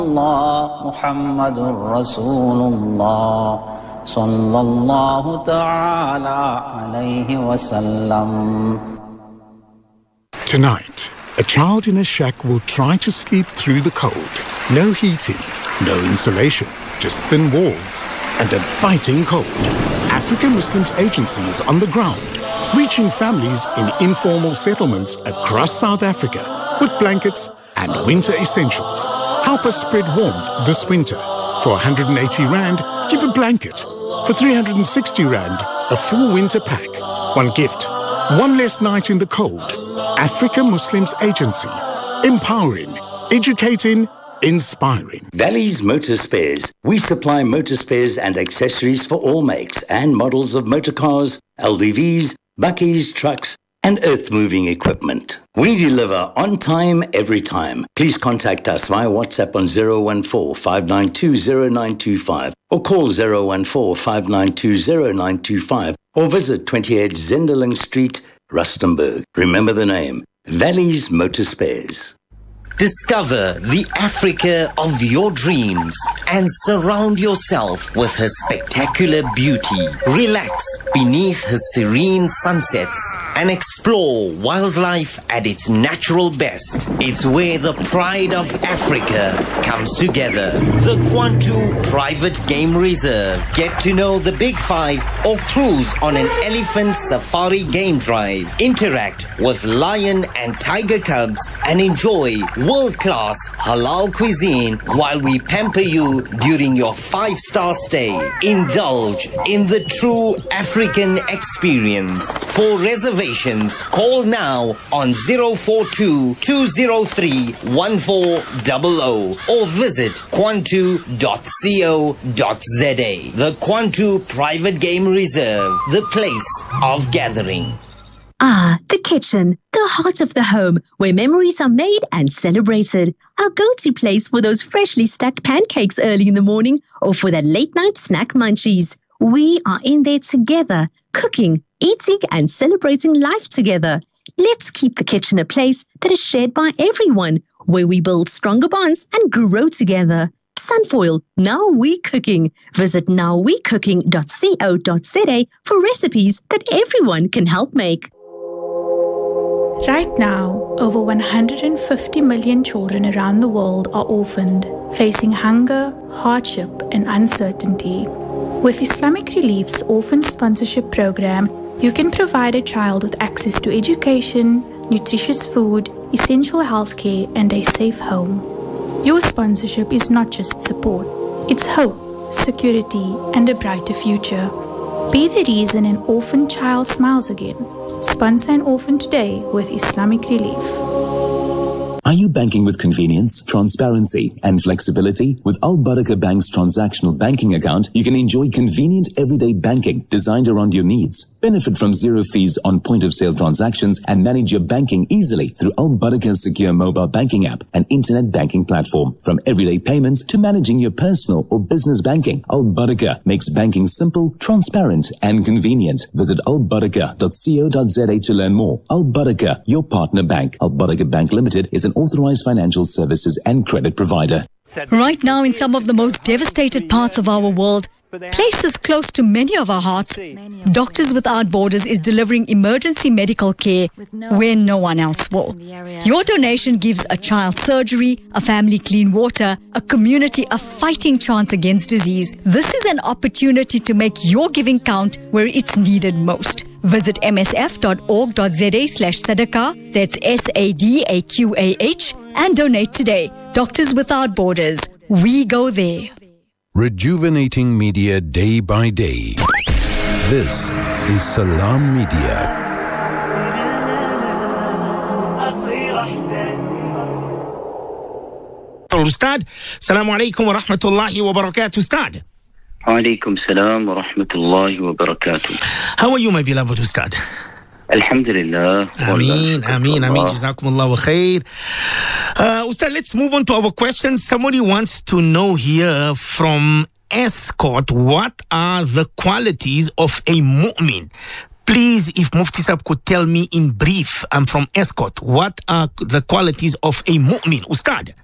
محمد رسول الله صلى الله تعالى عليه وسلم. Tonight, a child in a shack will try to sleep through the cold. No heating, no insulation, just thin walls and a biting cold. African Muslims Agency is on the ground, reaching families in informal settlements across South Africa with blankets and winter essentials. Help us spread warmth this winter. For 180 Rand, give a blanket. For 360 Rand, a full winter pack. One gift, one less night in the cold. Africa Muslims Agency. Empowering, educating, inspiring. Valley's Motor Spares. We supply motor spares and accessories for all makes and models of motor cars, LDVs, bakkies, trucks, and earth-moving equipment. We deliver on time, every time. Please contact us via WhatsApp on 014-592-0925 or call 014-592-0925 or visit 28 Zenderling Street, Rustenburg. Remember the name, Valley's Motor Spares. Discover the Africa of your dreams and surround yourself with her spectacular beauty. Relax beneath her serene sunsets and explore wildlife at its natural best. It's where the pride of Africa comes together. The Kwantu Private Game Reserve. Get to know the Big Five or cruise on an elephant safari game drive. Interact with lion and tiger cubs and enjoy world-class halal cuisine while we pamper you during your 5-star stay. Indulge in the true African experience. For reservations, call now on 042-203-1400 or visit kwantu.co.za. The Kwantu Private Game Reserve, the place of gathering. Ah, the kitchen, the heart of the home, where memories are made and celebrated. Our go-to place for those freshly stacked pancakes early in the morning or for that late-night snack munchies. We are in there together, cooking, eating and celebrating life together. Let's keep the kitchen a place that is shared by everyone, where we build stronger bonds and grow together. Sunfoil, Now We Cooking. Visit nowwecooking.co.za for recipes that everyone can help make. Right now, over 150 million children around the world are orphaned, facing hunger, hardship, and uncertainty. With Islamic Relief's Orphan Sponsorship Program, you can provide a child with access to education, nutritious food, essential healthcare, and a safe home. Your sponsorship is not just support, it's hope, security, and a brighter future. Be the reason an orphan child smiles again. Sponsor an orphan today with Islamic Relief. Are you banking with convenience, transparency, and flexibility? With Al Barakah Bank's transactional banking account, you can enjoy convenient everyday banking designed around your needs. Benefit from zero fees on point-of-sale transactions and manage your banking easily through Al Barakah's secure mobile banking app and internet banking platform. From everyday payments to managing your personal or business banking, Al Barakah makes banking simple, transparent, and convenient. Visit albarakah.co.za to learn more. Al Barakah, your partner bank. Al Barakah Bank Limited is an authorized financial services and credit provider. Right now, in some of the most devastated parts of our world, places close to many of our hearts, Doctors Without Borders is delivering emergency medical care where no one else will. Your donation gives a child surgery, a family clean water, a community a fighting chance against disease. This is an opportunity to make your giving count where it's needed most. Visit msf.org.za/sadaqah, that's SADAQAH, and donate today. Doctors Without Borders, we go there. Rejuvenating media day by day. This is Salam Media. Ustad, Assalamu alaikum wa rahmatullahi wa barakatuh, Ustad. Alaikum salam wa rahmatullahi wa barakatuh. How are you, my beloved Ustad? Alhamdulillah. Ameen, Jazakumullah wa khair. Ustad, let's move on to our questions. Somebody wants to know here from Escort, what are the qualities of a mu'min? Please, if Mufti Sahib could tell me in brief, I'm from Escort, what are the qualities of a mu'min, Ustad?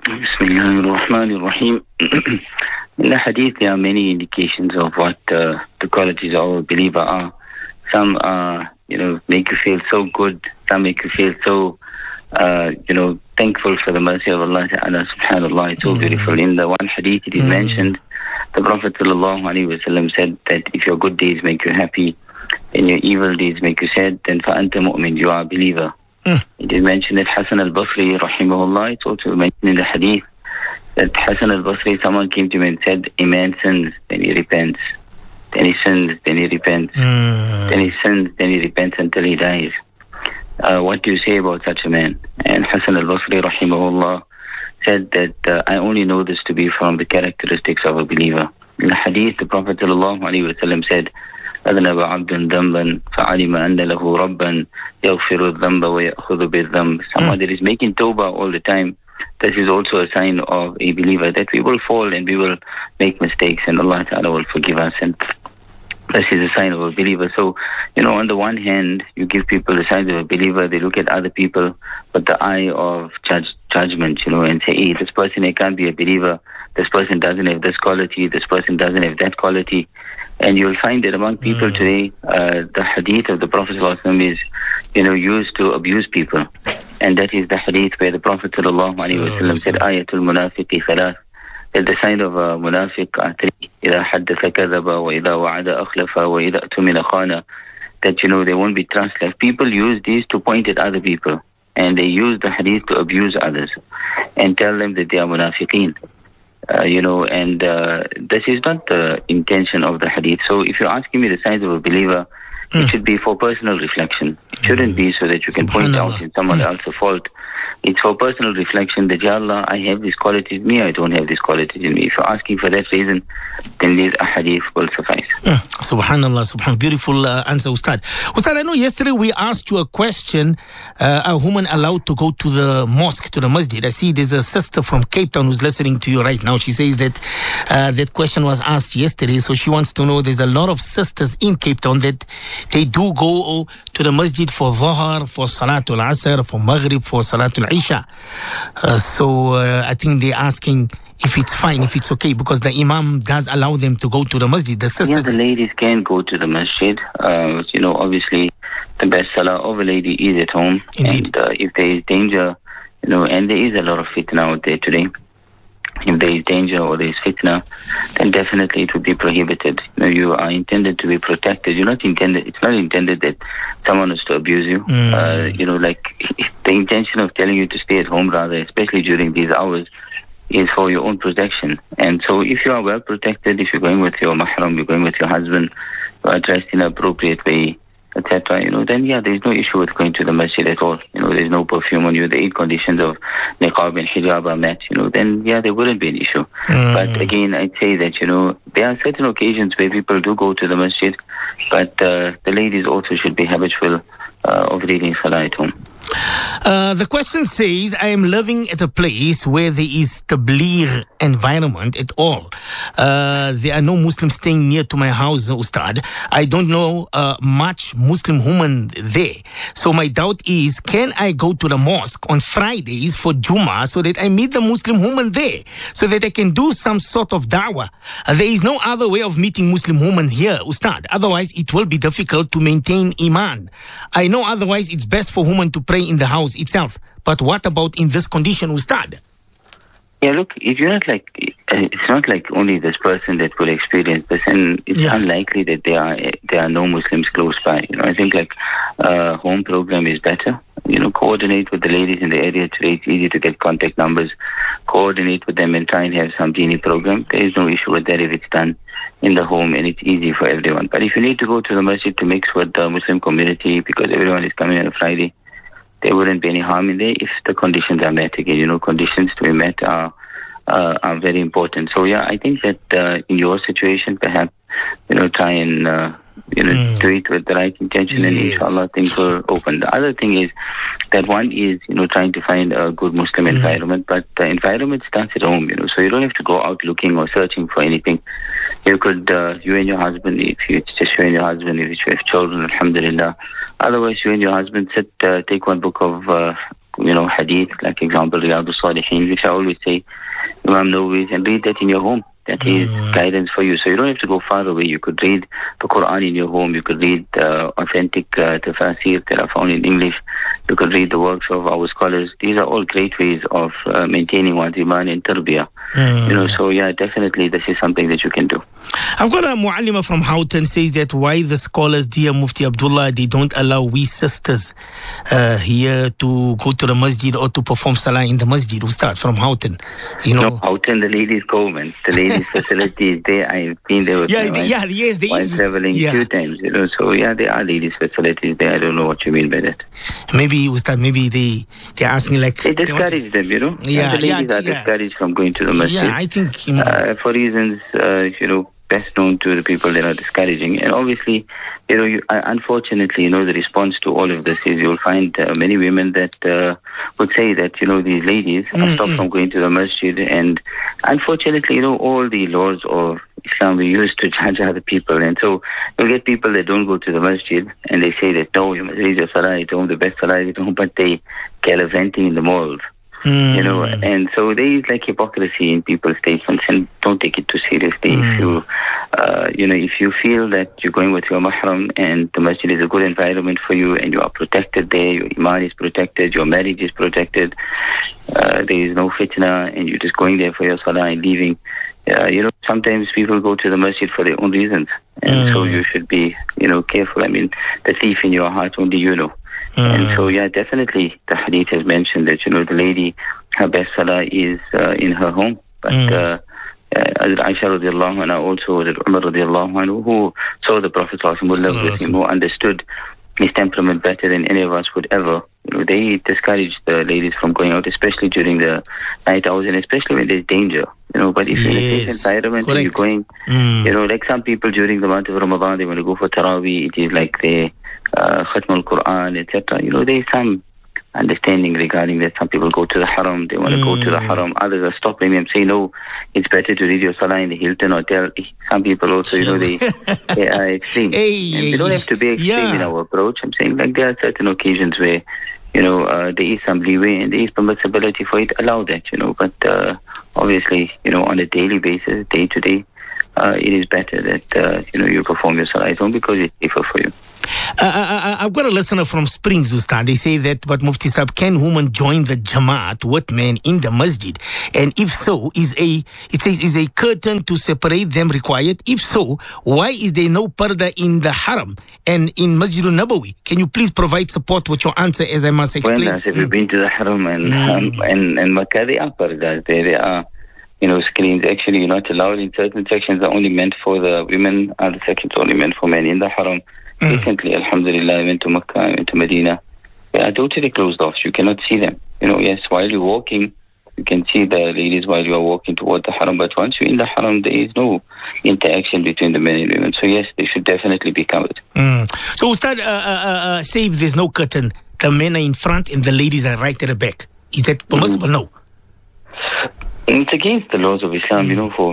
Bismillah ar-Rahman ar-Rahim. In the hadith, there are many indications of what the qualities of a believer are. Some are, make you feel so good. Some make you feel so, thankful for the mercy of Allah Ta'ala, subhanAllah. It's so beautiful. In the one hadith, it is mentioned, the Prophet ﷺ said that if your good deeds make you happy and your evil deeds make you sad, then فَأَنْتَ مُؤْمِن, you are a believer. It is mentioned that Hassan al-Basri, rahimahullah, it's also mentioned in the hadith that Hassan al-Basri, someone came to him and said, a man sins, then he repents. Then he sins, then he repents. Then he sins, then he repents until he dies. What do you say about such a man? And Hassan al-Basri, rahimahullah, said that I only know this to be from the characteristics of a believer. In the hadith, the Prophet ﷺ said, أذنب عبد ذنبا فعلم أن له ربا يغفر الذنب ويأخذ بالذنب. Someone that is making tawbah all the time, this is also a sign of a believer, that we will fall and we will make mistakes and Allah Ta'ala will forgive us, and this is a sign of a believer. So, on the one hand, you give people the signs of a believer, they look at other people with the eye of judgment, and say, hey, this person, he can't be a believer, this person doesn't have this quality, this person doesn't have that quality. And you'll find that among people today, the hadith of the Prophet ﷺ is, used to abuse people. And that is the hadith where the Prophet ﷺ said, Ayatul munafiqi thalath, that the sign of a munafiq are three. إِذَا حَدَّثَ كَذَبَ وَإِذَا وَعَدَ أَخْلَفَ وَإِذَا أَؤْتُمِنَ خَانَ. That, they won't be trustless. People use these to point at other people. And they use the hadith to abuse others and tell them that they are munafiqeen. This is not the intention of the hadith. So if you're asking me the signs of a believer, it should be for personal reflection. It shouldn't be so that you can point out in someone else's fault. It's for personal reflection that, Ya Allah, I have these qualities in me, I don't have these qualities in me. If you're asking for that reason, then these hadith will suffice. Subhanallah, beautiful answer, Ustad. Ustad, I know yesterday we asked you a question, a woman allowed to go to the mosque, to the masjid. I see there's a sister from Cape Town who's listening to you right now. She says that that question was asked yesterday, so she wants to know, there's a lot of sisters in Cape Town that they do go to the masjid for Dhuhr, for Salatul Asr, for Maghrib, for Salatul Isha. So I think they're asking if it's fine, if it's okay, because the Imam does allow them to go to the masjid. The sisters, the ladies can go to the masjid. Obviously the best salah of a lady is at home. Indeed. And if there is danger, and there is a lot of fitna out there today, if there is danger or there is fitna, then definitely it would be prohibited. You are intended to be protected. It's not intended that someone is to abuse you. The intention of telling you to stay at home, rather, especially during these hours, is for your own protection. And so if you are well protected, if you're going with your mahram, you're going with your husband, you are dressed in an appropriate way, etc., then there's no issue with going to the masjid at all. There's no perfume on you, the 8 conditions of niqab and hijab are met, then there wouldn't be an issue. But again, I'd say that, there are certain occasions where people do go to the masjid, but the ladies also should be habitual of reading salah at home. The question says, I am living at a place where there is tabligh environment at all. There are no Muslims staying near to my house, Ustad. I don't know much Muslim women there. So my doubt is, can I go to the mosque on Fridays for Jummah so that I meet the Muslim women there, so that I can do some sort of da'wah? There is no other way of meeting Muslim women here, Ustad. Otherwise, it will be difficult to maintain iman. I know otherwise it's best for women to pray in the house itself. But what about in this condition, Ustad? Yeah, look, if you're not it's not like only this person that will experience this, and it's unlikely that there are no Muslims close by. I think home program is better. Coordinate with the ladies in the area today. It's easy to get contact numbers. Coordinate with them and try and have some dini program. There is no issue with that if it's done in the home and it's easy for everyone. But if you need to go to the masjid to mix with the Muslim community because everyone is coming on a Friday, there wouldn't be any harm in there if the conditions are met. Again, conditions to be met are very important. So I think that in your situation, perhaps try and do it with the right intention, and inshallah things will open. The other thing is that one is trying to find a good Muslim environment, but the environment starts at home. So you don't have to go out looking or searching for anything. You could you and your husband, if it's just you and your husband, if you have children, alhamdulillah. Otherwise, you and your husband sit, take one book of hadith, like example, Riyadh al-Salihin, which I always say, Imam Nawawi, and read that in your home. That is guidance for you. So you don't have to go far away. You could read the Quran in your home. You could read authentic tafsir that are found in English. You could read the works of our scholars. These are all great ways of maintaining one's iman and tarbiyah. So yeah, definitely this is something that you can do. I've got a mu'allima from Houghton says that why the scholars, dear Mufti Abdullah, they don't allow we sisters here to go to the masjid or to perform salah in the masjid. We start from Houghton. No, Houghton, the ladies go, man. The ladies facilities there. I've been there with my wife while traveling few times. So yeah, there are ladies facilities there. I don't know what you mean by that. Maybe they're asking like they discourage them. The ladies are discouraged from going to the masjid. Yeah, I think for reasons best known to the people that are discouraging. And obviously, unfortunately, the response to all of this is you'll find many women that would say that, these ladies are stopped from going to the masjid. And unfortunately, all the laws of Islam we use to judge other people. And so you'll get people that don't go to the masjid and they say that, no, you must read your salah at home, the best salah at home, but they gallivanting in the malls. And so there is like hypocrisy in people's statements, and don't take it too seriously. If you feel that you're going with your mahram and the masjid is a good environment for you and you are protected there, your iman is protected, your marriage is protected, there is no fitna, and you're just going there for your salah and leaving. Sometimes people go to the masjid for their own reasons, and so you should be, careful. I mean, the thief in your heart, only you know. And so, yeah, definitely the hadith has mentioned that, the lady, her best salah is in her home. But Aisha radiallahu anha, also Umar radiallahu anhu, who saw the Prophet who lived with him, who understood his temperament better than any of us would ever, they discourage the ladies from going out, especially during the night hours and especially when there's danger. But if you're in a safe environment and you're going, like some people during the month of Ramadan, they want to go for Taraweeh, it is like the Khatm al-Quran, etc. There is some understanding regarding that. Some people go to the haram, they want to go to the haram. Others are stopping them, saying, no, it's better to read your salah in the Hilton Hotel. Some people also, they are extreme. And they don't have to be extreme in our approach. I'm saying like there are certain occasions where, there is some leeway and there is permissibility for it. Allow that, but obviously, on a daily basis, day to day, it is better that, you perform your salah at home because it's safer for you. I've got a listener from Springs, Ustad. They say that, but Mufti Sahib, can women join the Jamaat with men in the masjid? And if so, is a curtain to separate them required? If so, why is there no parda in the haram and in Masjid al-Nabawi? Can you please provide support with your answer, as I must explain? Well, if you've been to the haram and Makkah, there are pardas. There are screens. Actually, you're not allowed in certain sections are only meant for the women, other sections only meant for men. In the haram, recently, alhamdulillah, I went to Makkah, I went to Medina. They are totally closed off. You cannot see them. Yes, while you're walking, you can see the ladies while you are walking toward the haram. But once you're in the haram, there is no interaction between the men and women. So yes, they should definitely be covered. So Ustad, say if there's no curtain, the men are in front and the ladies are right at the back. Is that permissible? No. It's against the laws of Islam,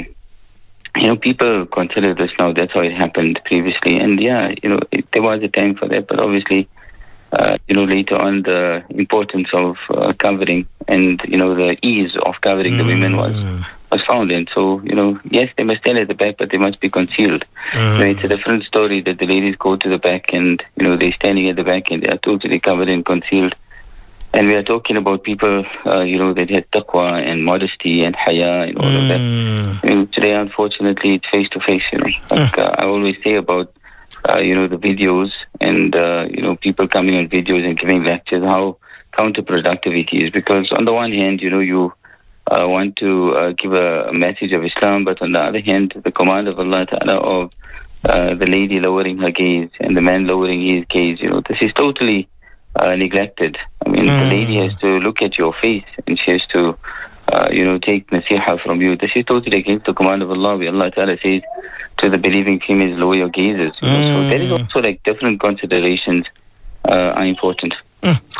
people consider this now, that's how it happened previously. And there was a time for that, but obviously, later on the importance of covering and, the ease of covering the women was found. And so, yes, they must stand at the back, but they must be concealed. It's a different story that the ladies go to the back and, they're standing at the back and they are totally covered and concealed. And we are talking about people, that had taqwa and modesty and haya and all of that. And today, unfortunately, it's face to face, Like I always say about, the videos and, people coming on videos and giving lectures, how counterproductive it is. Because on the one hand, you want to give a message of Islam, but on the other hand, the command of Allah Ta'ala of the lady lowering her gaze and the man lowering his gaze, this is totally neglected. I mean, the lady has to look at your face and she has to, take nasiha from you. This is totally against the command of Allah, where Allah Ta'ala says to the believing females, lower your gazes. So there is also like different considerations are important.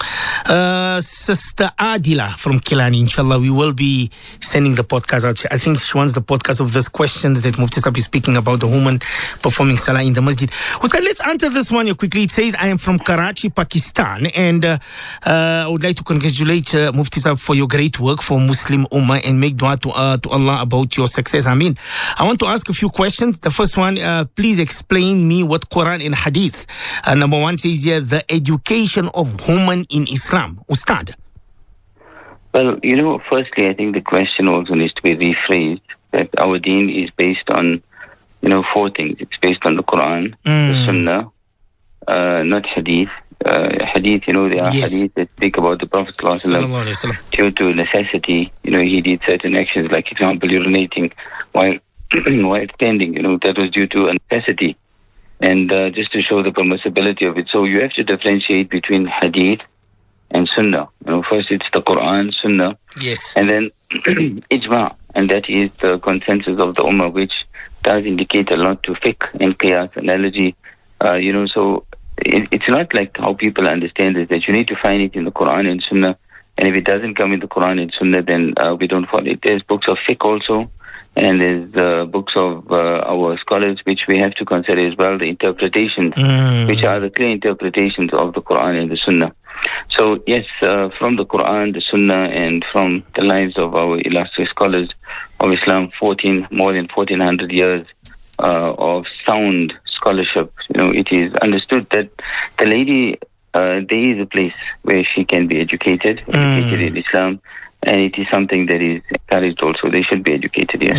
Sister Adila from Kilani, inshallah, we will be sending the podcast out. I think she wants the podcast of these questions that Mufti Saab is speaking about, the woman performing salah in the masjid. Ustad, let's answer this one here quickly. It says, I am from Karachi, Pakistan, and I would like to congratulate Mufti Saab for your great work for Muslim Ummah and make dua to Allah about your success. I want to ask a few questions. The first one, please explain me what Quran and Hadith. Number one says here, the education of women in Islam. Ustad. Well, firstly, I think the question also needs to be rephrased, that our deen is based on, four things. It's based on the Quran, the Sunnah, not Hadith. Hadith, there are hadith that speak about the Prophet ﷺ. Due to necessity, he did certain actions, like example, urinating while standing, that was due to a necessity. And just to show the permissibility of it. So you have to differentiate between Hadith and Sunnah. First it's the Quran, Sunnah. Yes. And then Ijma, and that is the consensus of the Ummah, which does indicate a lot to fiqh and qiyas, analogy. So it's not like how people understand it, that you need to find it in the Quran and Sunnah, and if it doesn't come in the Quran and Sunnah, then we don't follow it. There's books of fiqh also, and there's books of our scholars which we have to consider as well, the interpretations, which are the clear interpretations of the Quran and the Sunnah. So yes, from the Quran, the Sunnah, and from the lives of our illustrious scholars of Islam, more than 1400 years of sound scholarship, it is understood that the lady, there is a place where she can be educated in Islam, and it is something that is encouraged also. They should be educated, yes.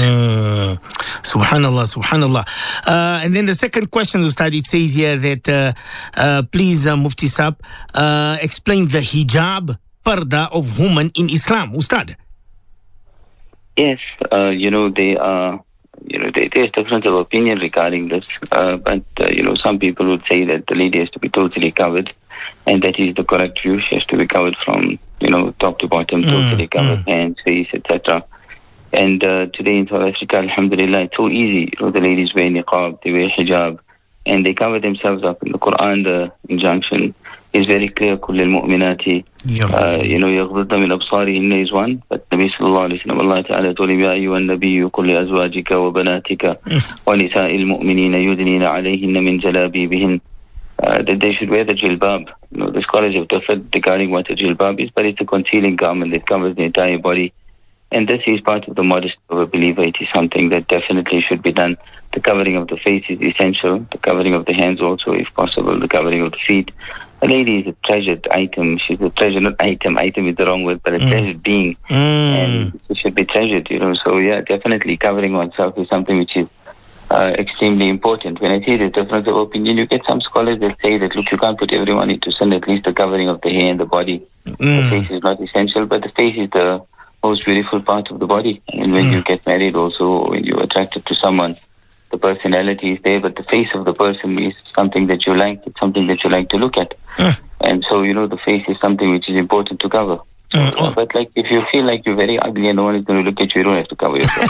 Subhanallah. And then the second question, Ustad, it says here that, please, Mufti Saab, explain the hijab, parda of women in Islam, Ustad. Yes, they are... there's difference of opinion regarding this, but some people would say that the lady has to be totally covered, and that is the correct view. She has to be covered from top to bottom, totally covered, hands, face, etc. And today in South Africa, alhamdulillah, it's so easy. The ladies wear niqab, they wear hijab, and they cover themselves up. In the Quran, the injunction is very clear. كل المؤمنات يغضضن من أبصارهن is one, but Nabi sallallahu alayhi wa sallam, Allah ta'ala told him, يا أيها النبي قل لأزواجك وبناتك ونساء المؤمنين يدنين عليهن من جلابيبهن, that they should wear the jilbab. The scholars have differed regarding what a jilbab is, but it's a concealing garment that covers the entire body. And this is part of the modesty of a believer. It is something that definitely should be done. The covering of the face is essential. The covering of the hands also, if possible. The covering of the feet. A lady is a treasured item. She's a treasured, not item. Item is the wrong word, but a treasured being. And she should be treasured, So yeah, definitely covering oneself is something which is extremely important. When I say the difference of opinion, you get some scholars that say that, look, you can't put everyone into sin, at least the covering of the hair and the body. The face is not essential, but the face is the most beautiful part of the body. And when you get married also, when you're attracted to someone, the personality is there, but the face of the person is something that you like. It's something that you like to look at. And so, the face is something which is important to cover. But if you feel like you're very ugly and no one is going to look at you, you don't have to cover yourself.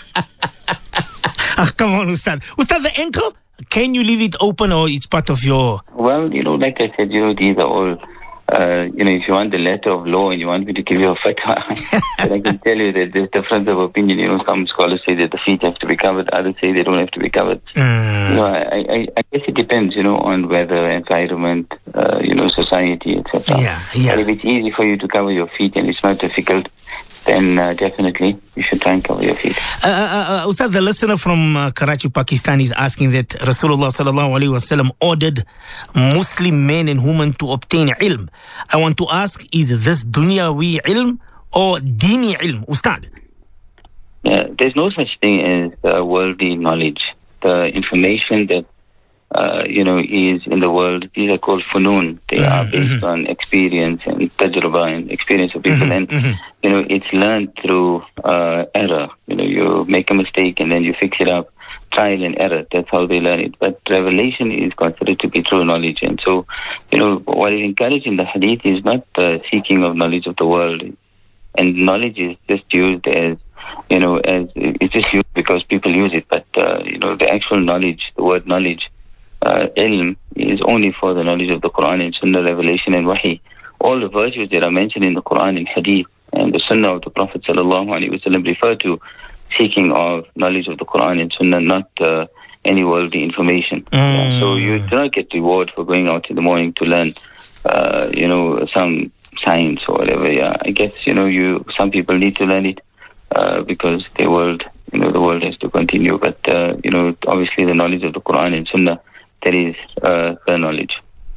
Come on, Ustad. Ustad, the ankle, can you leave it open or it's part of your... Well, like I said, these are all... if you want the letter of law and you want me to give you a fatwa, then I can tell you that there's difference of opinion. Some scholars say that the feet have to be covered, others say they don't have to be covered. I guess it depends, on weather, environment, society, etc. Yeah. But if it's easy for you to cover your feet and it's not difficult, then definitely you should try and cover your feet. Ustad, the listener from Karachi, Pakistan is asking that Rasulullah sallallahu alaihi wasallam ordered Muslim men and women to obtain ilm. I want to ask, is this dunyawi ilm or dini ilm, Ustad? Yeah, there's no such thing as worldly knowledge. The information that is in the world, these are called funun. They are based on experience and tajraba and experience of people. And, it's learned through error. You make a mistake and then you fix it up. Trial and error, that's how they learn it. But revelation is considered to be true knowledge. And so, what is encouraged in the hadith is not the seeking of knowledge of the world. And knowledge is just used as, as it's just used because people use it. But, the actual knowledge, the word knowledge, ilm, is only for the knowledge of the Quran and Sunnah, revelation and wahi. all the virtues that are mentioned in the Quran and Hadith and the Sunnah of the Prophet ﷺ refer to seeking of knowledge of the Quran and Sunnah, not any worldly information. So you do not get reward for going out in the morning to learn, some science or whatever. I guess some people need to learn it because the world has to continue. But obviously the knowledge of the Quran and Sunnah, that is the knowledge.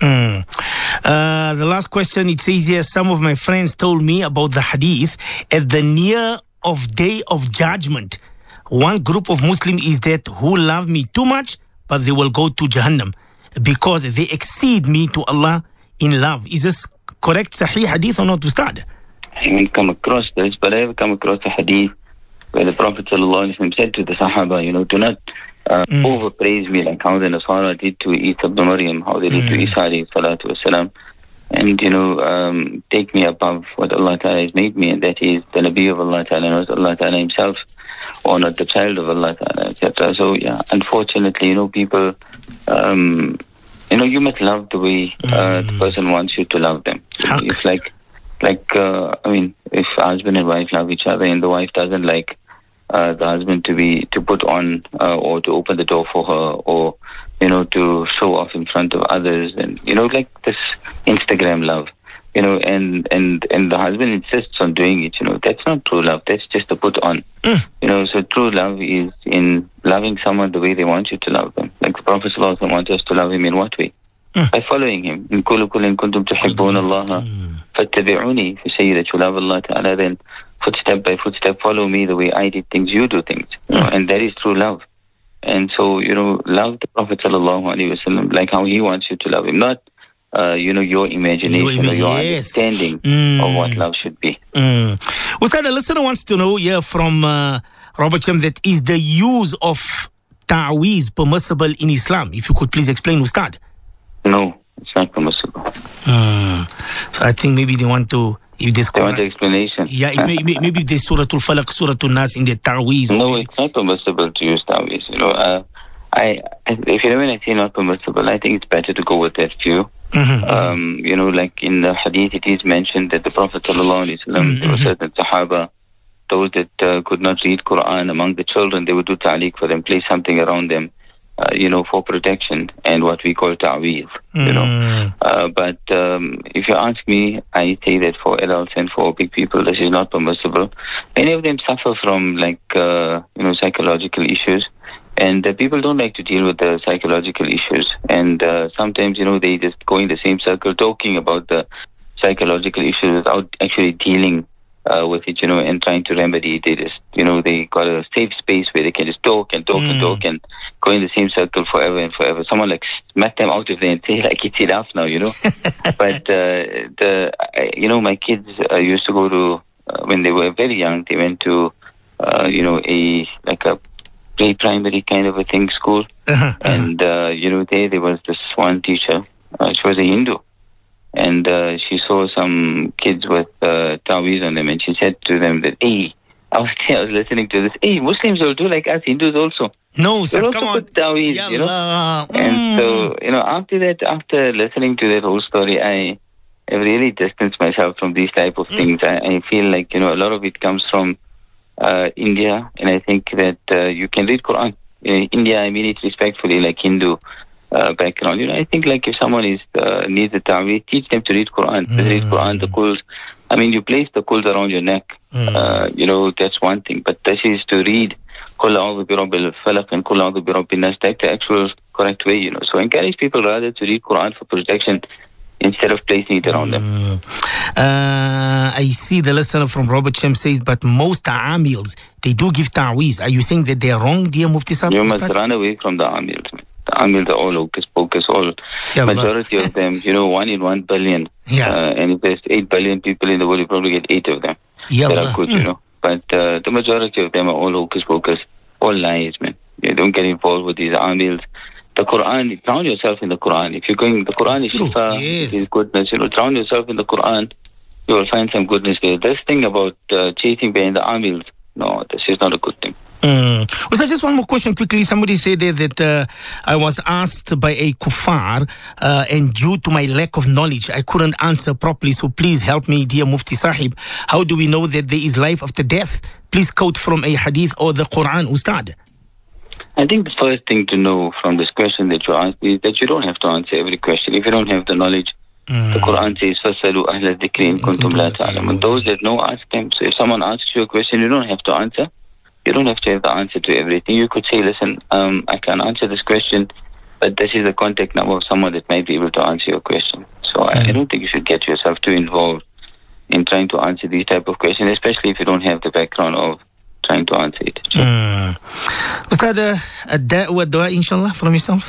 The last question, it says here, some of my friends told me about the hadith at the near of day of judgment. One group of Muslims is that who love me too much, but they will go to Jahannam because they exceed me to Allah in love. Is this correct, Sahih hadith or not, Ustad? I haven't come across this, but I have come across a hadith where the Prophet ﷺ said to the Sahaba, do not overpraise me like how the Nasara did to Isa ibn Maryam, how they did to Isa alayhi salatu wasalam. And, take me above what Allah Ta'ala has made me, and that is the Nabi of Allah Ta'ala, not Allah Ta'ala himself, or not the child of Allah Ta'ala, etc. So, unfortunately, people, you must love the way the person wants you to love them. It's if husband and wife love each other and the wife doesn't like the husband to put on or to open the door for her, or to show off in front of others, and like this Instagram love, and the husband insists on doing it, that's not true love, that's just a put on. So true love is in loving someone the way they want you to love them. Like the Prophet ﷺ wants us to love him in what way? By following him. In kullu in kuntum tuhibbuna Allah fattabi'uni, if you say that you love Allah Ta'ala, then footstep by footstep follow me the way I did things, you do things, and that is true love. And so, love the Prophet ﷺ like how he wants you to love him, not, your imagination or your understanding of what love should be. Ustad, a listener wants to know here from Robert Shem, that is the use of ta'weez permissible in Islam? If you could please explain, Ustad. No, it's not permissible. So I think maybe they want to... If they want the explanation. Yeah, maybe there's Surah Al-Falaq, Surah Al-Nas in the ta'weez. No, it's not permissible to use ta'weez. If when I say not permissible, I think it's better to go with that view. Like in the hadith, it is mentioned that the Prophet ﷺ, there were certain Sahaba, those that could not read Quran among the children, they would do ta'liq for them, place something around them, for protection, and what we call ta'weez, But if you ask me, I say that for adults and for big people, this is not permissible. Many of them suffer from psychological issues, and people don't like to deal with the psychological issues. And sometimes, they just go in the same circle talking about the psychological issues without actually dealing with it, and trying to remedy it. They just, they got a safe space where they can just talk and talk and talk and go in the same circle forever and forever. Someone smack them out of there and say it's enough now, But my kids used to go to when they were very young. They went to a pre-primary kind of a thing school, and there was this one teacher. She was a Hindu. And she saw some kids with ta'weez on them, and she said to them that, hey, I was listening to this, hey, Muslims will do like us, Hindus also. No, sir, come on. Ta'weez, And so, after listening to that whole story, I have really distanced myself from these type of things. I feel like, a lot of it comes from India, and I think that you can read Quran. India, I mean it respectfully, like Hindu background. I think if someone needs a ta'weez, teach them to read Quran. Read Quran, the quls. I mean, you place the quls around your neck. That's one thing. But this is to read Qul a'udhu bi rabbil falaq and Qul a'udhu bi rabbin nas. That's the actual correct way. So encourage people rather to read Quran for protection instead of placing it around them. I see the listener from Robert Shem says, but most amils, they do give ta'weez. Are you saying that they are wrong, dear Mufti Sahib? You must run away from the amils. The amils are all hocus pocus, all majority of them, 1 in 1 billion. And if there's 8 billion people in the world, you probably get 8 of them that are good, But the majority of them are all hocus pocus, all lies, man. You don't get involved with these amils. The Quran, drown yourself in the Quran. If you're going, the Quran is shifa, is goodness. Drown yourself in the Quran, you will find some goodness there. This thing about chasing behind the amils, no, this is not a good thing. So just one more question quickly. Somebody said there that I was asked by a kuffar and due to my lack of knowledge, I couldn't answer properly. So please help me, dear Mufti Sahib. How do we know that there is life after death? Please quote from a hadith or the Quran, Ustad. I think the first thing to know from this question that you asked is that you don't have to answer every question. If you don't have the knowledge, the Quran says, فَاسْأَلُوا أَهْلَ الذِّكْرِ إِن كُنتُمْ لَا تَعْلَمُونَ. Those that know, ask them. So if someone asks you a question, you don't have to answer. You don't have to have the answer to everything. You could say, listen, I can answer this question, but this is the contact number of someone that might be able to answer your question. So I don't think you should get yourself too involved in trying to answer these type of questions, especially if you don't have the background of trying to answer it. Ustad, a dua, inshallah, from yourself?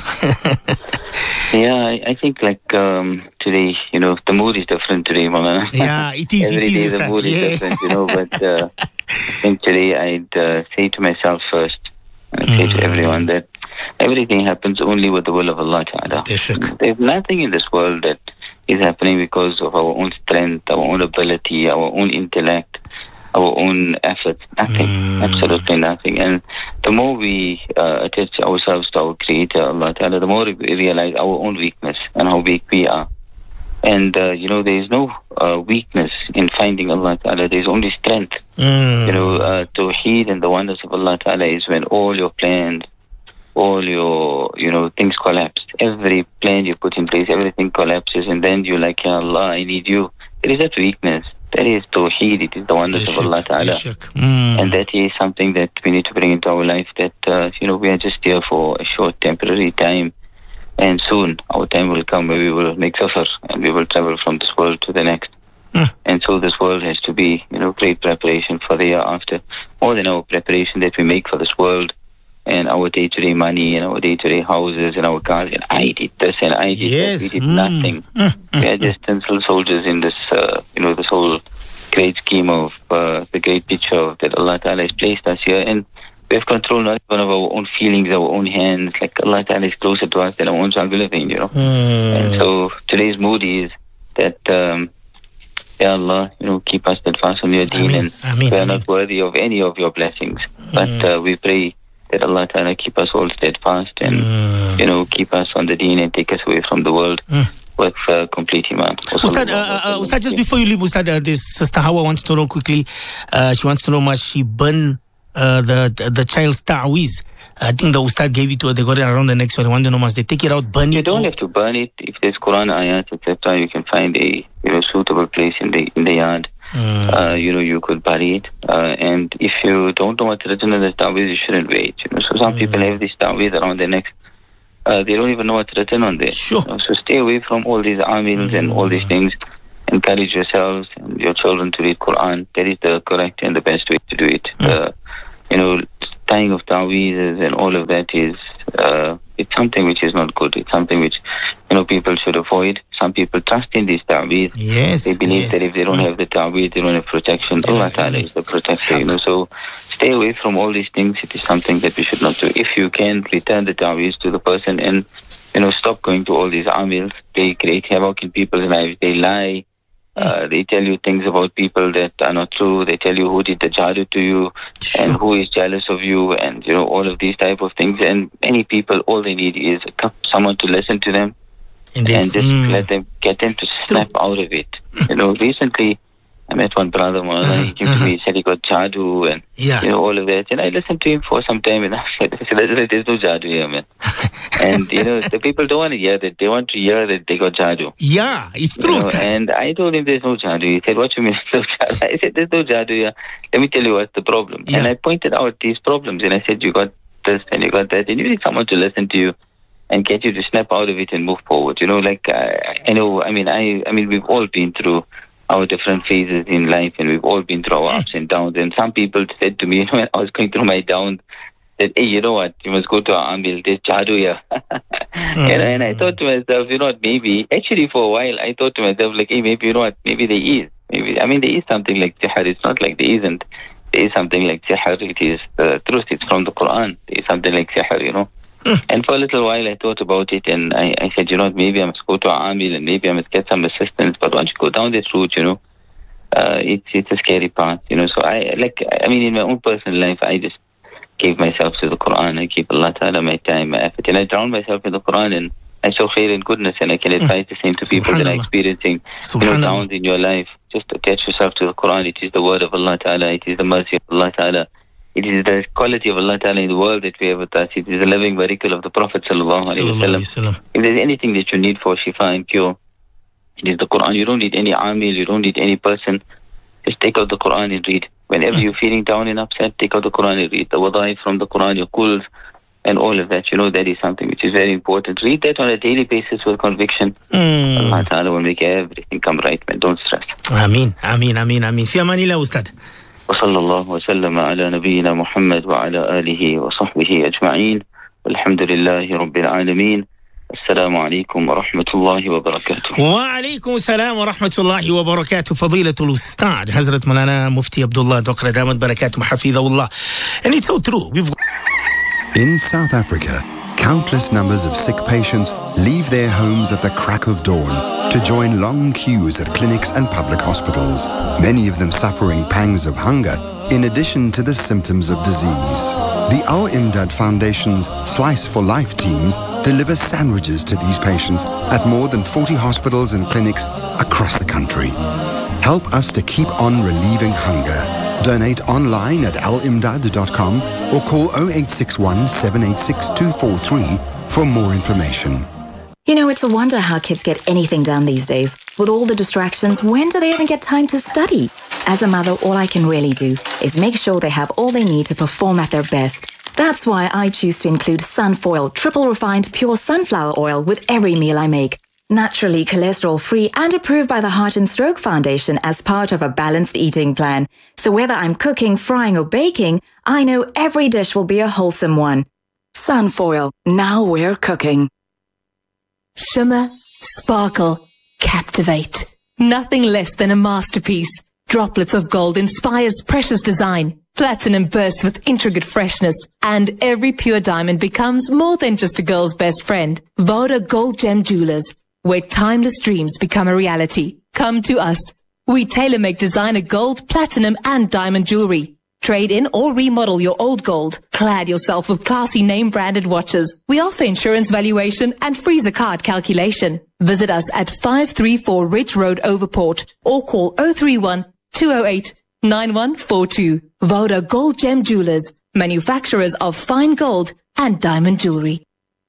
Yeah, I think like today, the mood is different today, Mama. Yeah, it is. Every day the mood is different, but I think today I'd say to myself first, and say to everyone that everything happens only with the will of Allah Ta'ala. There's nothing in this world that is happening because of our own strength, our own ability, our own intellect, our own efforts. Nothing, absolutely nothing. And the more we attach ourselves to our Creator, Allah Ta'ala, the more we realize our own weakness and how weak we are. And, there is no weakness in finding Allah Ta'ala. There's only strength. Tawheed and the wonders of Allah Ta'ala is when all your plans, all your, things collapse. Every plan you put in place, everything collapses. And then you're like, Ya Allah, I need you. There is that weakness. That is Tawheed. It is the wonders of Allah Ta'ala. And that is something that we need to bring into our life, that, we are just here for a short temporary time. And soon our time will come where we will make safar and we will travel from this world to the next. And so this world has to be, great preparation for the year after. More than our preparation that we make for this world and our day-to-day money and our day-to-day houses and our cars. And I did this and I did that. We did nothing. We are just tinsel soldiers in this, this whole great scheme of the great picture that Allah Ta'ala has placed us here. And we have control not even of our own feelings, our own hands. Like Allah Ta'ala is closer to us than our own jugular vein, And so today's mood is that, Ya Allah, keep us steadfast on your deen. And we are not worthy of any of your blessings. But we pray that Allah Ta'ala keep us all steadfast and, keep us on the deen and take us away from the world with complete iman. Ustad, just before you leave, Ustad, this Sister Hawa wants to know quickly, she wants to know must she burn the child's ta'weez? I think the Ustad gave it to her, they got it around the neck, so they want to know, must they take it out, burn it? You don't have to burn it. If there's Quran ayat, etc., you can find a suitable place in the yard. You could bury it. And if you don't know what's written in the ta'weez, you shouldn't wait. So some people have this ta'weez around their necks. They don't even know what's written on there. Sure. So stay away from all these amils and all these things. Encourage yourselves and your children to read Quran. That is the correct and the best way to do it. Tying of ta'weezes and all of that is it's something which is not good. It's something which people should avoid. Some people trust in these ta'weez. Yes. They believe that if they don't have the ta'weez, they don't have protection. Allah Ta'ala is the protector. So stay away from all these things. It is something that we should not do. If you can, return the ta'weez to the person and stop going to all these amils. They create havoc in people's lives. They lie. They tell you things about people that are not true. They tell you who did the jadoo to you and who is jealous of you and, all of these type of things. And many people, all they need is someone to listen to them and just get them to snap out of it. Recently, I met one brother, he came to me, he said he got jadoo and, all of that. And I listened to him for some time and I said, there's no jadoo here, man. And, the people don't want to hear that. They want to hear that they got jadoo. Yeah, it's true. And I told him there's no jadoo. He said, what you mean there's no jadoo? I said, there's no jadoo here. Let me tell you what's the problem. And I pointed out these problems and I said, you got this and you got that. And you need someone to listen to you and get you to snap out of it and move forward. We've all been through our different phases in life and we've all been through our ups and downs. And some people said to me, when I was going through my downs, that, hey, you know what, you must go to our amil, there's jadoo here. And I thought to myself, maybe, actually for a while, I thought to myself, like, hey, maybe, maybe there is. There is something like sihr. It's not like there isn't. There is something like sihr. It is the truth. It's from the Quran. There is something like sihr, And for a little while, I thought about it and I said, maybe I must go to our amil and maybe I must get some assistance. But once you go down this route, it's a scary path, So in my own personal life, I just gave myself to the Quran. I gave Allah Ta'ala my time, my effort, and I drowned myself in the Quran, and I show khair and goodness, and I can advise the same to people that are experiencing downs in your life. Just attach yourself to the Quran. It is the word of Allah Ta'ala. It is the mercy of Allah Ta'ala. It is the quality of Allah Ta'ala in the world that we have with us. It is the living vehicle of the Prophet Sallallahu Alaihi Wasallam. If there's anything that you need for shifa and cure, it is the Quran. You don't need any amil, you don't need any person. Just take out the Quran and read. Whenever you're feeling down and upset, take out the Quran and read. The wada'if from the Quran, your kuls, and all of that. That is something which is very important. Read that on a daily basis with conviction. Allah Ta'ala will make everything come right, man. Don't stress. Ameen, ameen, ameen, ameen. Fi amanillah, Ustad. وصلى الله وسلم على نبينا محمد وعلى آله وصحبه أجمعين والحمد لله رب العالمين. السلام عليكم ورحمة الله وبركاته. وعليكم السلام ورحمة الله وبركاته. فضيلة الأستاذ Hazrat Maulana Mufti Abdullah Dr. Damat Barakatum Hafidhahullah. And it's so true. In South Africa, countless numbers of sick patients leave their homes at the crack of dawn to join long queues at clinics and public hospitals, many of them suffering pangs of hunger in addition to the symptoms of disease. The Al-Imdad Foundation's Slice for Life teams deliver sandwiches to these patients at more than 40 hospitals and clinics across the country. Help us to keep on relieving hunger. Donate online at alimdad.com or call 0861 786 243 for more information. It's a wonder how kids get anything done these days. With all the distractions, when do they even get time to study? As a mother, all I can really do is make sure they have all they need to perform at their best. That's why I choose to include Sunfoil triple refined pure sunflower oil with every meal I make. Naturally cholesterol-free and approved by the Heart and Stroke Foundation as part of a balanced eating plan. So whether I'm cooking, frying or baking, I know every dish will be a wholesome one. Sunfoil, now we're cooking. Shimmer, sparkle, captivate. Nothing less than a masterpiece. Droplets of gold inspires precious design. Platinum bursts with intricate freshness. And every pure diamond becomes more than just a girl's best friend. Voda Gold Gem Jewelers, where timeless dreams become a reality. Come to us. We tailor-make designer gold, platinum and diamond jewelry. Trade in or remodel your old gold. Clad yourself with classy name-branded watches. We offer insurance valuation and free zakat calculation. Visit us at 534 Ridge Road, Overport, or call 031 208 9142. Voda Gold Gem Jewelers, manufacturers of fine gold and diamond jewelry.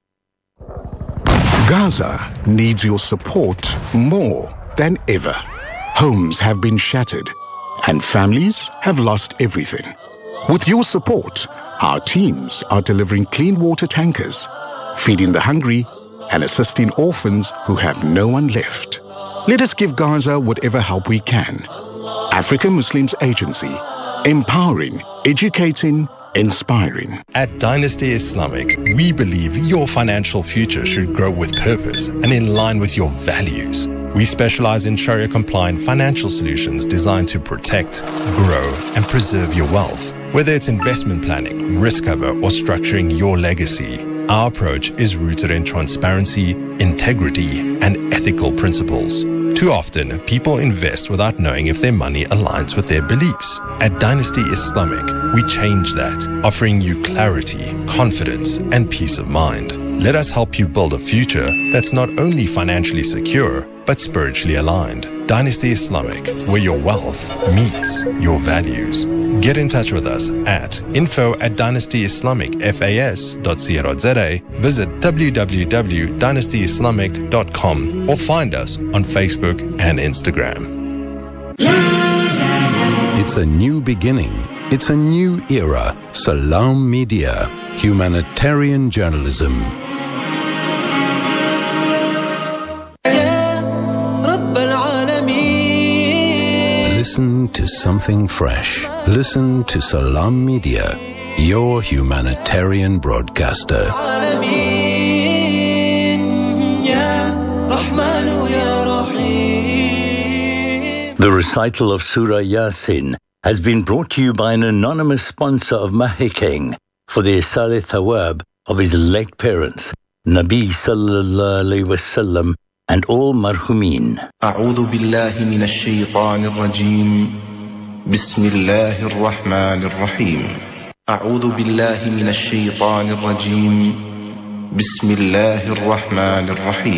Gaza needs your support more than ever. Homes have been shattered and families have lost everything. With your support, our teams are delivering clean water tankers, feeding the hungry, and assisting orphans who have no one left. Let us give Gaza whatever help we can. African Muslims Agency, empowering, educating, inspiring. At Dynasty Islamic, we believe your financial future should grow with purpose and in line with your values. We specialize in Sharia-compliant financial solutions designed to protect, grow, and preserve your wealth. Whether it's investment planning, risk cover, or structuring your legacy, our approach is rooted in transparency, integrity, and ethical principles. Too often, people invest without knowing if their money aligns with their beliefs. At Dynasty Islamic, we change that, offering you clarity, confidence, and peace of mind. Let us help you build a future that's not only financially secure, but spiritually aligned. Dynasty Islamic, where your wealth meets your values. Get in touch with us at info@dynastyislamicfas.co.za. Visit www.dynastyislamic.com or find us on Facebook and Instagram. It's a new beginning. It's a new era. Salam Media, humanitarian journalism. Listen to something fresh. Listen to Salam Media, your humanitarian broadcaster. The recital of Surah Yasin has been brought to you by an anonymous sponsor of Mahikeng for the Isale Thawab of his late parents, Nabi Sallallahu Alaihi Wasallam, and all marhumin. أعوذ بالله من الشيطان الرجيم. بسم الله الرحمن الرحيم. أعوذ بالله من الشيطان الرجيم بسم الله الرحمن الرحيم